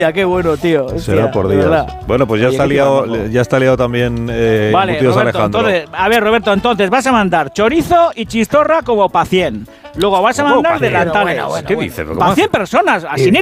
Ya, qué bueno, tío. Será Hostia, por de días. verdad. Bueno, pues ya Oye, está qué liado, tío, ya está liado también vale, Embutidos Roberto, Alejandro. entonces, a ver, Roberto, entonces vas a mandar chorizo y chistorra como para 100. Luego vas a ¿Cómo mandar pa' 100? delantales. Bueno, ¿Qué dices? ¿Cómo Para hace? 100 personas, así